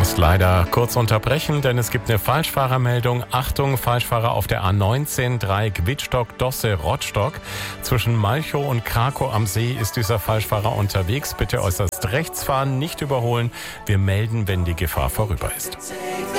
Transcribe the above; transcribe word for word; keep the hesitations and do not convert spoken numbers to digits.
muss leider kurz unterbrechen, denn es gibt eine Falschfahrermeldung. Achtung, Falschfahrer auf der A neunzehn, Dreieck Wittstock, Dosse, Rottstock. Zwischen Malchow und Krakow am See ist dieser Falschfahrer unterwegs. Bitte äußerst rechts fahren, nicht überholen. Wir melden, wenn die Gefahr vorüber ist.